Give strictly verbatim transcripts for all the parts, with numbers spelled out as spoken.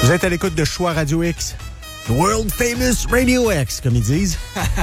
Vous êtes à l'écoute de Choix Radio X. World Famous Radio X, comme ils disent.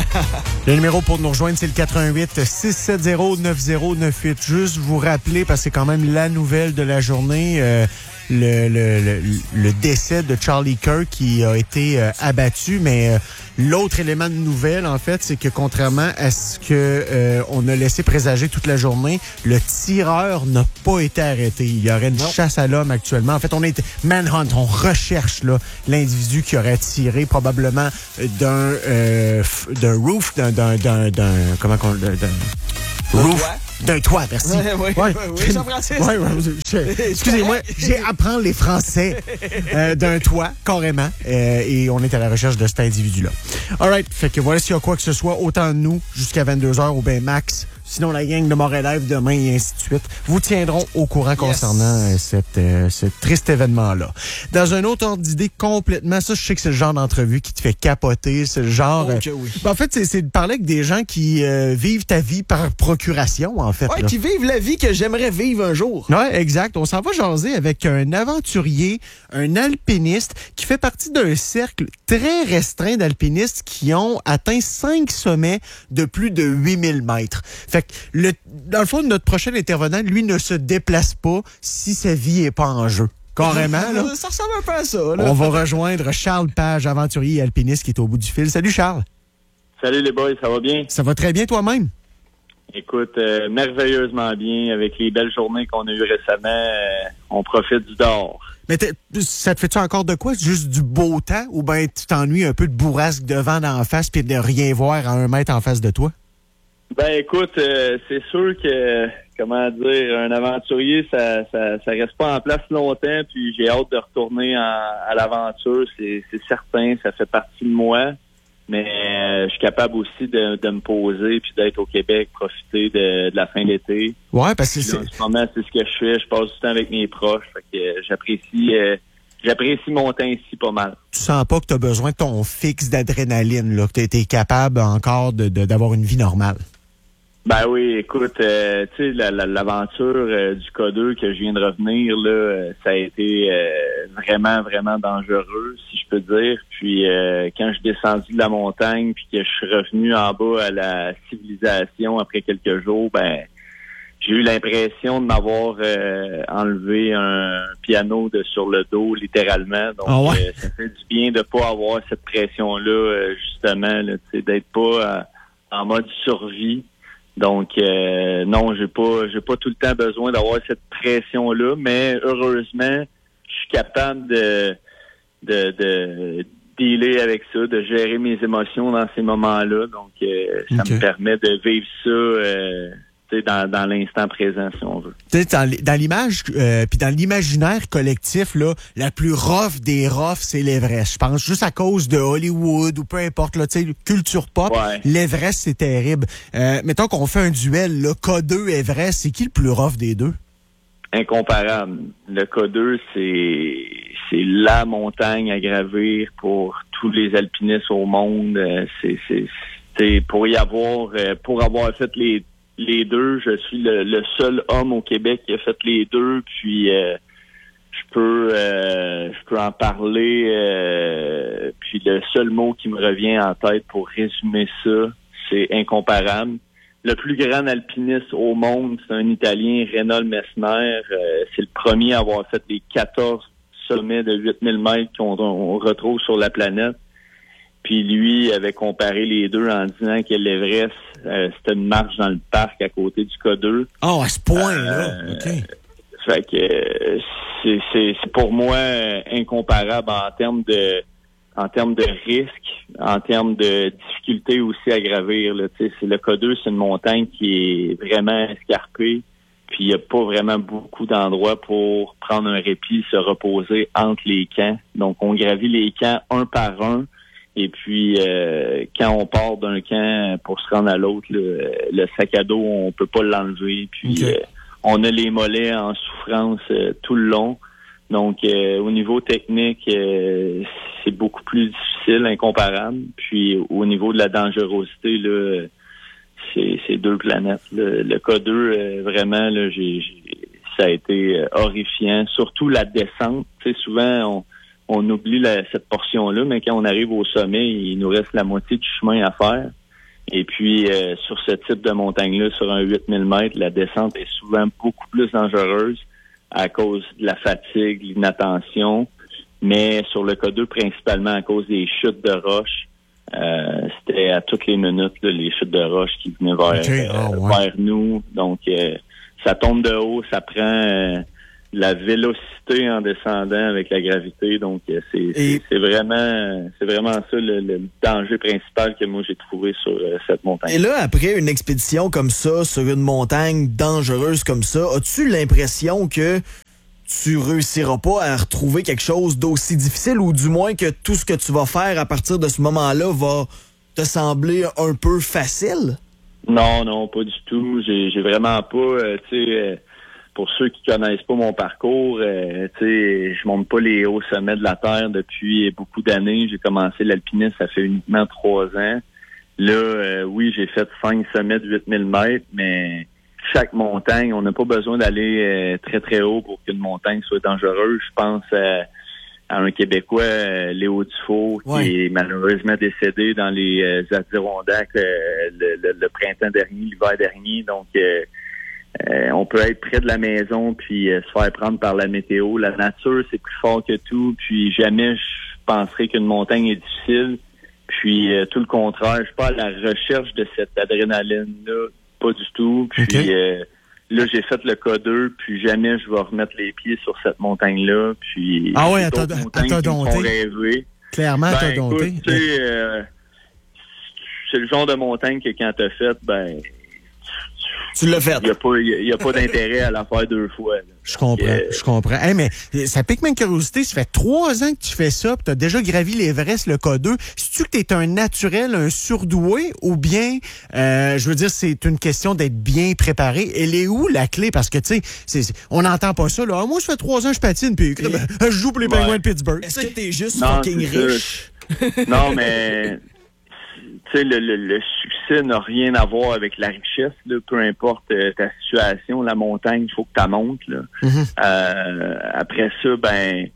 Le numéro pour nous rejoindre, c'est le quatre un huit, six sept zéro, neuf zéro neuf huit. Juste vous rappeler, parce que c'est quand même la nouvelle de la journée, euh, le, le, le, le décès de Charlie Kirk qui a été euh, abattu. Mais euh, l'autre élément de nouvelle, en fait, c'est que contrairement à ce que euh, on a laissé présager toute la journée, le tireur n'a pas été arrêté. Il y aurait une non. chasse à l'homme actuellement. En fait, on est manhunt, on recherche là l'individu qui aurait tiré probablement d'un euh, d'un roof, d'un d'un d'un, d'un comment qu'on d'un, d'un roof. D'un toit, merci. Oui, oui, ouais. oui, oui, Jean-Francis. Ouais, ouais, excusez-moi, j'ai apprendre les Français euh, d'un toit, carrément, euh, et on est à la recherche de cet individu-là. All right, fait que voilà s'il y a quoi que ce soit, autant de nous, jusqu'à vingt-deux heures ou bien max. Sinon, la gang de Montréal demain et ainsi de suite vous tiendront au courant yes. concernant euh, cette, euh, ce triste événement-là. Dans un autre ordre d'idée complètement, ça, je sais que c'est le genre d'entrevue qui te fait capoter. C'est le genre... Okay, oui. euh, ben, en fait, c'est, c'est de parler avec des gens qui euh, vivent ta vie par procuration, en fait. Ouais, là. qui vivent la vie que j'aimerais vivre un jour. Ouais, exact. On s'en va jaser avec un aventurier, un alpiniste qui fait partie d'un cercle très restreint d'alpinistes qui ont atteint cinq sommets de plus de huit mille mètres. Fait que, le, dans le fond, notre prochain intervenant, lui, ne se déplace pas si sa vie n'est pas en jeu. Carrément, là. Ça ressemble un peu à ça, là. On va rejoindre Charles Page, aventurier et alpiniste, qui est au bout du fil. Salut, Charles. Salut, les boys, ça va bien? Ça va très bien, toi-même? Écoute, euh, merveilleusement bien. Avec les belles journées qu'on a eues récemment, euh, on profite du dehors. Mais ça te fait-tu encore de quoi? Juste du beau temps? Ou bien tu t'ennuies un peu de bourrasque de vent d'en face puis de rien voir à un mètre en face de toi? Ben écoute, euh, c'est sûr que, comment dire, un aventurier, ça, ça ça reste pas en place longtemps, puis j'ai hâte de retourner en, à l'aventure, c'est, c'est certain, ça fait partie de moi, mais euh, je suis capable aussi de, de me poser, puis d'être au Québec, profiter de, de la fin d'été. Ouais, parce que c'est... Là, en ce moment, c'est ce que je fais, je passe du temps avec mes proches, fait que euh, j'apprécie... Euh, J'apprécie mon temps ici pas mal. Tu sens pas que tu as besoin de ton fixe d'adrénaline, là, que tu été capable encore de, de, d'avoir une vie normale? Ben oui, écoute, euh, tu sais, la, la, l'aventure euh, du K deux que je viens de revenir, là, euh, ça a été euh, vraiment, vraiment dangereux, si je peux dire. Puis euh, quand je suis descendu de la montagne, puis que je suis revenu en bas à la civilisation après quelques jours, ben j'ai eu l'impression de m'avoir euh, enlevé un piano de sur le dos, littéralement. Donc, oh ouais. euh, ça fait du bien de pas avoir cette pression-là, euh, justement, là, tu sais, d'être pas euh, en mode survie. Donc, euh, non, j'ai pas, j'ai pas tout le temps besoin d'avoir cette pression-là, mais heureusement, je suis capable de, de, de dealer avec ça, de gérer mes émotions dans ces moments-là. Donc, euh, ça okay. me permet de vivre ça. Euh, Dans, dans l'instant présent, si on veut. Tu sais, dans, dans l'image, euh, puis dans l'imaginaire collectif, là, la plus rough des roughs, c'est l'Everest. Je pense juste à cause de Hollywood ou peu importe, là, tu sais, culture pop, ouais. l'Everest, c'est terrible. Euh, mettons qu'on fait un duel, là, K deux, Everest, c'est qui le plus rough des deux? Incomparable. Le K deux, c'est c'est la montagne à gravir pour tous les alpinistes au monde. C'est, c'est, c'est pour y avoir, pour avoir fait les Les deux, je suis le, le seul homme au Québec qui a fait les deux, puis euh, je peux euh, je peux en parler. Euh, puis le seul mot qui me revient en tête pour résumer ça, c'est incomparable. Le plus grand alpiniste au monde, c'est un Italien, Reinhold Messner. Euh, c'est le premier à avoir fait les quatorze sommets de huit mille mètres qu'on on retrouve sur la planète. Puis lui avait comparé les deux en disant que l'Everest, euh, c'était une marche dans le parc à côté du K deux. Oh, à ce point-là, euh, OK. Fait que euh, c'est, c'est, c'est pour moi euh, incomparable en termes de en termes de risque, en termes de difficulté aussi à gravir. Là. C'est le K deux, c'est une montagne qui est vraiment escarpée. Puis il n'y a pas vraiment beaucoup d'endroits pour prendre un répit, se reposer entre les camps. Donc on gravit les camps un par un. Et puis, euh, quand on part d'un camp pour se rendre à l'autre, le, le sac à dos, on peut pas l'enlever. Puis, okay. euh, on a les mollets en souffrance euh, tout le long. Donc, euh, au niveau technique, euh, c'est beaucoup plus difficile, incomparable. Puis, au niveau de la dangerosité, là, c'est, c'est deux planètes. Le, le K deux, euh, vraiment, là, j'ai, j'ai, ça a été horrifiant. Surtout la descente. Tu sais, souvent, on on oublie la, cette portion-là, mais quand on arrive au sommet, il nous reste la moitié du chemin à faire. Et puis, euh, sur ce type de montagne-là, sur un huit mille mètres, la descente est souvent beaucoup plus dangereuse à cause de la fatigue, l'inattention, mais sur le K deux, principalement à cause des chutes de roches. Euh, c'était à toutes les minutes, là, les chutes de roches qui venaient vers, okay. oh, euh, ouais. vers nous. Donc, euh, ça tombe de haut, ça prend euh, la vélocité en descendant avec la gravité. Donc, euh, c'est, Et... c'est, c'est vraiment c'est vraiment ça le, le danger principal que moi j'ai trouvé sur euh, cette montagne. Et là, après une expédition comme ça, sur une montagne dangereuse comme ça, as-tu l'impression que tu réussiras pas à retrouver quelque chose d'aussi difficile, ou du moins que tout ce que tu vas faire à partir de ce moment-là va te sembler un peu facile? Non, non, pas du tout. J'ai, j'ai vraiment pas, euh, tu sais, euh, pour ceux qui connaissent pas mon parcours, euh, tu sais, je monte pas les hauts sommets de la Terre depuis beaucoup d'années. J'ai commencé l'alpinisme, ça fait uniquement trois ans. Là, euh, oui, j'ai fait cinq sommets de huit mille mètres, mais chaque montagne, on n'a pas besoin d'aller euh, très, très haut pour qu'une montagne soit dangereuse. Je pense euh, à un Québécois, euh, Léo Dufault, qui ouais. est malheureusement décédé dans les euh, Adirondacks euh, le, le, le printemps dernier, l'hiver dernier. Donc, euh, euh, on peut être près de la maison puis euh, se faire prendre par la météo. La nature, c'est plus fort que tout. Puis jamais je penserais qu'une montagne est difficile. Puis euh, tout le contraire, je suis pas à la recherche de cette adrénaline-là. Pas du tout. Puis okay. euh, là, j'ai fait le K deux, puis jamais je vais remettre les pieds sur cette montagne-là. Puis ah ouais, elle t'a, elle t'a dompté. Clairement, ben, elle t'a dompté. Écoute, euh, c'est le genre de montagne que quand t'as fait, ben... Tu l'as fait. Il n'y a pas, y a pas d'intérêt à la faire deux fois. Là. Je comprends, euh, je comprends. Hey, mais ça pique ma curiosité. Ça fait trois ans que tu fais ça, puis tu as déjà gravi l'Everest, le K deux. Sais-tu que tu es un naturel, un surdoué, ou bien, euh, je veux dire, c'est une question d'être bien préparé? Elle est où la clé? Parce que, tu sais, on n'entend pas ça. Là. Ah, moi, je fais trois ans, je patine, puis je joue pour les Penguins ouais. de Pittsburgh. Est-ce que t'es juste non, fucking riche? Non, mais... Tu sais, le, le, le succès n'a rien à voir avec la richesse, là. Peu importe euh, ta situation, la montagne, il faut que tu montes, là. Mm-hmm. Euh, après ça, ben,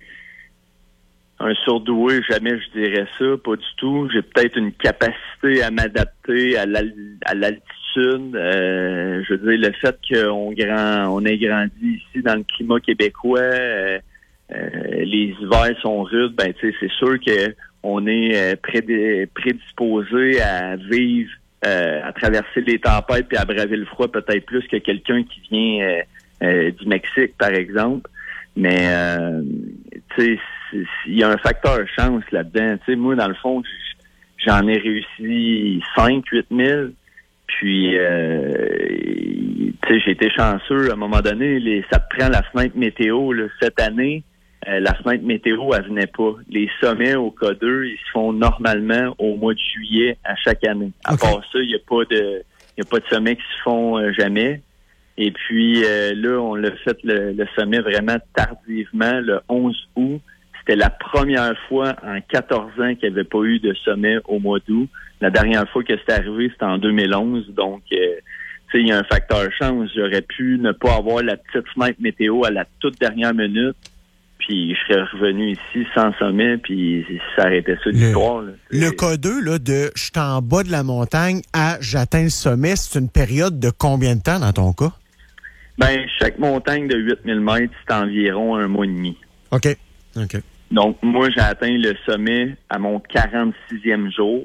un surdoué, jamais je dirais ça, pas du tout. J'ai peut-être une capacité à m'adapter à, l'al- à l'altitude. Euh, je veux dire, le fait qu'on grand, on ait grandi ici dans le climat québécois, euh, euh, les hivers sont rudes, ben, tu sais, c'est sûr que on est euh, prédé- prédisposé à vivre, euh, à traverser les tempêtes puis à braver le froid peut-être plus que quelqu'un qui vient euh, euh, du Mexique, par exemple. Mais, euh, tu sais, il y a un facteur chance là-dedans. Tu sais, moi, dans le fond, j'en ai réussi cinq, huit mille. Puis, euh, tu sais, j'ai été chanceux à un moment donné. Les, ça te prend la fenêtre météo là, cette année. Euh, la fenêtre météo, elle venait pas. Les sommets au K deux, ils se font normalement au mois de juillet à chaque année. À okay. part ça, il n'y a pas de il y a pas de sommets qui se font euh, jamais. Et puis euh, là, on l'a fait le, le sommet vraiment tardivement, le onze août. C'était la première fois en quatorze ans qu'il n'y avait pas eu de sommet au mois d'août. La dernière fois que c'était arrivé, c'était en deux mille onze. Donc, euh, tu sais, il y a un facteur chance. J'aurais pu ne pas avoir la petite fenêtre météo à la toute dernière minute. Puis je serais revenu ici sans sommet, puis ça arrêtait ça l'histoire. Le, le K deux, là, de je suis en bas de la montagne à j'atteins le sommet, c'est une période de combien de temps dans ton cas? Ben, chaque montagne de huit mille mètres, c'est environ un mois et demi. OK. OK. Donc, moi, j'ai atteint le sommet à mon quarante-sixième jour.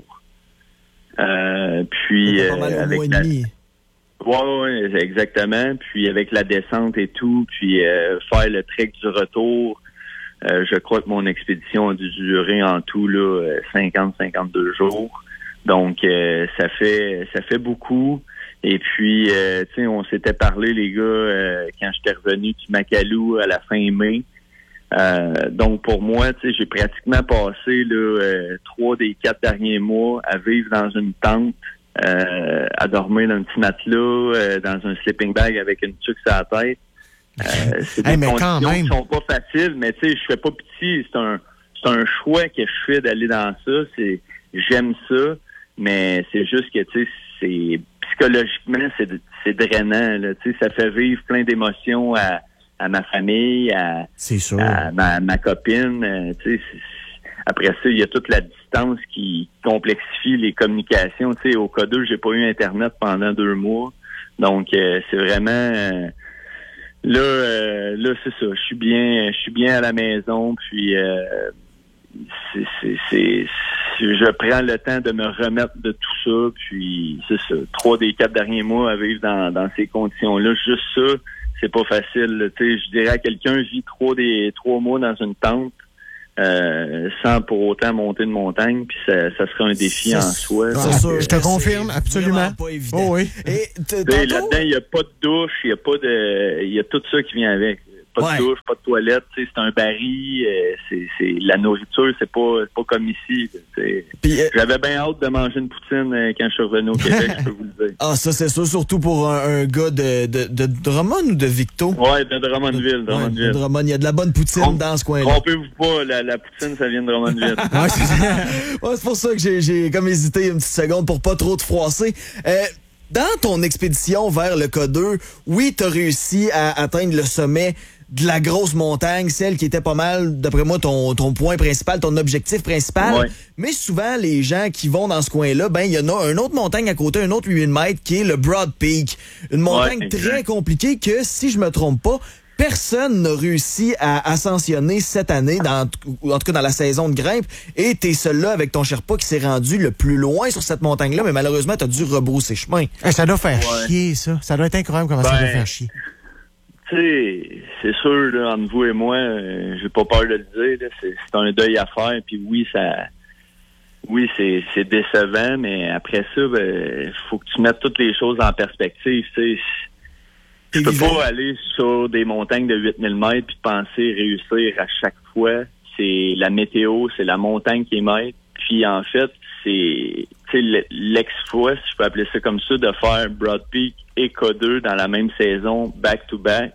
Euh, puis, euh, un avec mois et la... demi. Ouais, ouais, exactement. Puis avec la descente et tout, puis euh, faire le trek du retour, euh, je crois que mon expédition a dû durer en tout là cinquante à cinquante-deux jours. Donc euh, ça fait ça fait beaucoup. Et puis euh, tu sais, on s'était parlé les gars euh, quand j'étais revenu du Makalu à la fin mai. Euh, donc pour moi, tu sais, j'ai pratiquement passé là euh, trois des quatre derniers mois à vivre dans une tente. Euh, à dormir dans un petit matelas, euh, dans un sleeping bag avec une tuque sur la tête. Euh, c'est des hey, mais conditions quand même. qui sont pas faciles, mais tu sais, je fais pas pitié. C'est un, c'est un choix que je fais d'aller dans ça. C'est, j'aime ça, mais c'est juste que tu sais, c'est psychologiquement, c'est, c'est drainant. Là, tu sais, ça fait vivre plein d'émotions à, à ma famille, à, c'est sûr. à ma, ma copine. Euh, tu sais, après ça, il y a toute la distance qui complexifie les communications. Tu sais, au K deux, j'ai pas eu Internet pendant deux mois. Donc, euh, c'est vraiment... Euh, là, euh, là, c'est ça. Je suis bien je suis bien à la maison, puis... Euh, c'est, c'est, c'est, je prends le temps de me remettre de tout ça, puis c'est ça. Trois des quatre derniers mois à vivre dans, dans ces conditions-là, juste ça, c'est pas facile. Tu sais, je dirais à quelqu'un vit trois des trois mois dans une tente euh, sans pour autant monter une montagne, puis ça, ça serait un défi c'est, en soi. C'est donc, sûr, euh, je te confirme, absolument. Pas évident. Oh oui. Et t- là-dedans, il n'y a pas de douche, il y a pas de, il y a tout ça qui vient avec. Pas de ouais. douche, pas de toilette, tu sais, c'est un baril, euh, c'est, c'est la nourriture, c'est pas, c'est pas comme ici. Puis, euh, j'avais bien hâte de manger une poutine euh, quand je suis revenu au Québec, je peux vous le dire. Ah, ça c'est sûr, surtout pour un, un gars de, de, de Drummond ou de Victo? Ouais, de Drummondville. Drummondville. Ouais, de Drummond, il y a de la bonne poutine Trom- dans ce coin-là. Trompez-vous pas, la, la poutine, ça vient de Drummondville. ouais, c'est, ouais, c'est pour ça que j'ai, j'ai comme hésité une petite seconde pour pas trop te froisser. Euh, dans ton expédition vers le K deux, oui, t'as réussi à atteindre le sommet de la grosse montagne, celle qui était pas mal, d'après moi, ton, ton point principal, ton objectif principal. Ouais. Mais souvent, les gens qui vont dans ce coin-là, ben, il y en a une autre montagne à côté, un autre huit mille mètres, qui est le Broad Peak. Une montagne ouais, très compliquée que, si je me trompe pas, personne n'a réussi à ascensionner cette année, dans, ou en tout cas dans la saison de grimpe, et t'es seul là avec ton Sherpa qui s'est rendu le plus loin sur cette montagne-là, mais malheureusement, t'as dû rebrousser chemin. Hey, ça doit faire ouais. chier, ça. Ça doit être incroyable comment ben, ça doit faire chier. Tu sais, c'est sûr, là, entre vous et moi, euh, j'ai pas peur de le dire, là, c'est, c'est un deuil à faire, puis oui, ça... Oui, c'est, c'est décevant, mais après ça, ben, faut que tu mettes toutes les choses en perspective, tu sais. Je peux pas aller sur des montagnes de huit mille mètres puis penser réussir à chaque fois. C'est la météo, c'est la montagne qui est maître. Puis en fait, c'est l'exploit, si je peux appeler ça comme ça, de faire Broad Peak et K deux dans la même saison, back-to-back.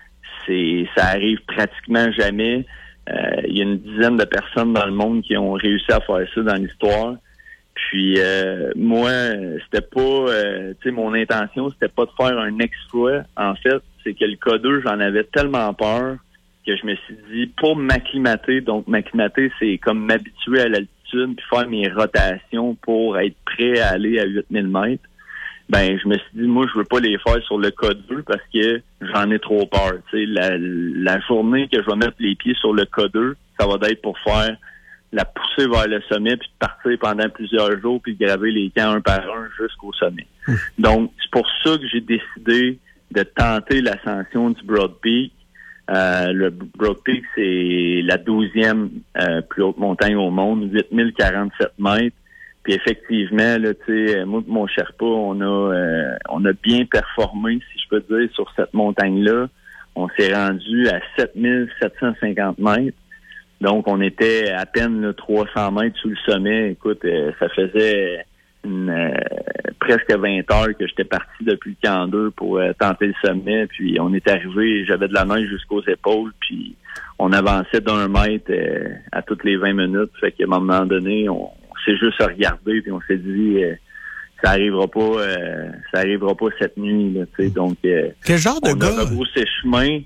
C'est, ça arrive pratiquement jamais. Euh, il y a une dizaine de personnes dans le monde qui ont réussi à faire ça dans l'histoire. Puis euh, moi, c'était pas, euh, tu sais, mon intention, c'était pas de faire un exploit. En fait, c'est que le K deux, j'en avais tellement peur que je me suis dit, pour m'acclimater, donc m'acclimater, c'est comme m'habituer à l'altitude puis faire mes rotations pour être prêt à aller à huit mille mètres. Ben, je me suis dit, moi, je veux pas les faire sur le K deux parce que j'en ai trop peur. Tu sais, la, la journée que je vais mettre les pieds sur le K deux, ça va être pour faire la pousser vers le sommet, puis de partir pendant plusieurs jours, puis de graver les camps un par un jusqu'au sommet. Mmh. Donc, c'est pour ça que j'ai décidé de tenter l'ascension du Broad Peak. Euh, le Broad Peak, c'est la douzième euh, plus haute montagne au monde, huit mille quarante-sept mètres. Puis effectivement, là, tu sais, moi et mon Sherpa, on a euh, on a bien performé, si je peux dire, sur cette montagne-là. On s'est rendu à sept mille sept cent cinquante mètres. Donc, on était à peine là, trois cents mètres sous le sommet. Écoute, euh, ça faisait une, euh, presque vingt heures que j'étais parti depuis le camp deux pour euh, tenter le sommet. Puis, on est arrivé, j'avais de la neige jusqu'aux épaules. Puis, on avançait d'un mètre euh, à toutes les vingt minutes. Fait qu'à un moment donné, on, on s'est juste regardé puis on s'est dit... Euh, ça arrivera pas euh, ça arrivera pas cette nuit. Là, tu sais. Donc, euh, quel genre de on gars? a rebroussé chemin.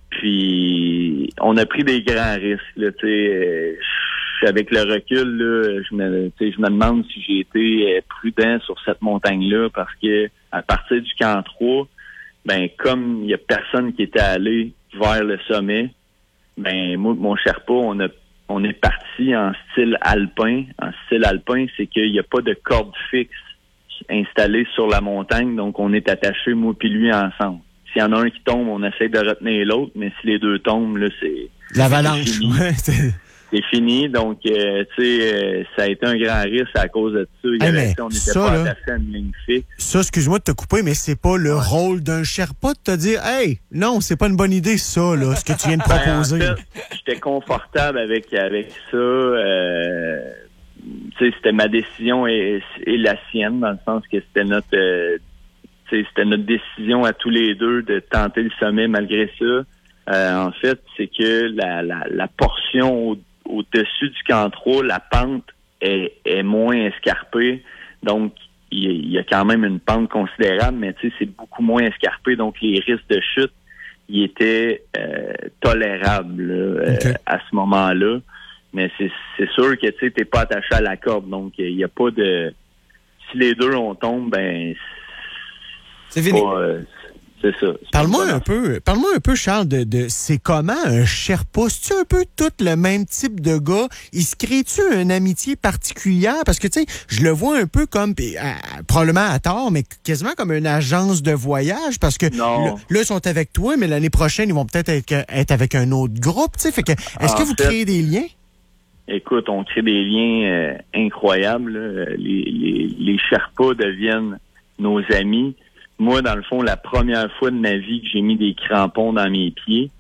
Puis on a pris des grands risques. Là, euh, avec le recul, là, je me, je me demande si j'ai été prudent sur cette montagne-là parce que à partir du camp trois, ben comme il y a personne qui était allé vers le sommet, ben moi, mon Sherpa, on a on est parti en style alpin. En style alpin, c'est qu'il n'y a pas de corde fixe installée sur la montagne, donc on est attaché moi puis lui ensemble. S'il y en a un qui tombe, on essaie de retenir l'autre, mais si les deux tombent, là, c'est... L'avalanche. C'est fini. Ouais, c'est... c'est fini. Donc, euh, tu sais, euh, ça a été un grand risque à cause de ça. Il y avait, hey, on n'était ça, pas là, attaché à une ligne fixe. Ça, excuse-moi de te couper, mais c'est pas le ouais. rôle d'un Sherpa de te dire, hey, non, c'est pas une bonne idée, ça, là, ce que tu viens de proposer. Ben, en fait, j'étais confortable avec, avec ça. Euh, tu sais, c'était ma décision et, et la sienne, dans le sens que c'était notre... Euh, c'était notre décision à tous les deux de tenter le sommet malgré ça. Euh, en fait, c'est que la, la, la portion au, au-dessus du camp trois, la pente est, est moins escarpée. Donc, il y a quand même une pente considérable, mais tu sais, c'est beaucoup moins escarpé. Donc, les risques de chute, il était euh, tolérable là, okay. euh, à ce moment-là. Mais c'est, c'est sûr que tu sais, t'es pas attaché à la corde, donc il n'y a pas de. Si les deux on tombe, ben c'est fini. Pas, euh, c'est ça. C'est parle-moi un peu, parle-moi un peu, Charles, de, de c'est comment un Sherpa? C'est-tu un peu tout le même type de gars? Il se crée-tu une amitié particulière? Parce que, tu sais, je le vois un peu comme, pis, euh, probablement à tort, mais quasiment comme une agence de voyage, parce que non. là, là, ils sont avec toi, mais l'année prochaine, ils vont peut-être être, être avec un autre groupe, tu sais. Fait que, est-ce en que vous fait, créez des liens? Écoute, on crée des liens euh, incroyables. Là. Les, les, les Sherpas deviennent nos amis. Moi, dans le fond, la première fois de ma vie que j'ai mis des crampons dans mes pieds,